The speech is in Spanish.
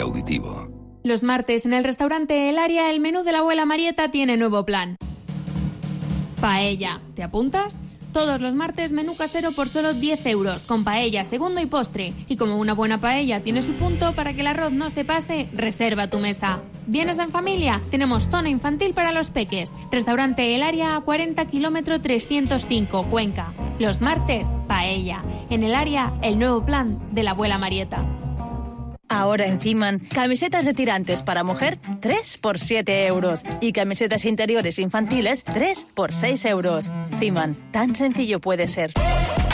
auditivo. Los martes en el restaurante El Área, el menú de la abuela Marieta tiene nuevo plan. Paella. ¿Te apuntas? Todos los martes menú casero por solo 10 euros, con paella, segundo y postre. Y como una buena paella tiene su punto, para que el arroz no se pase, reserva tu mesa. ¿Vienes en familia? Tenemos zona infantil para los peques. Restaurante El Área a 40 km 305, Cuenca. Los martes, paella. En El Área, el nuevo plan de la abuela Marieta. Ahora en Fiman, camisetas de tirantes para mujer, 3 por 7 euros. Y camisetas interiores infantiles, 3 por 6 euros. Fiman, tan sencillo puede ser.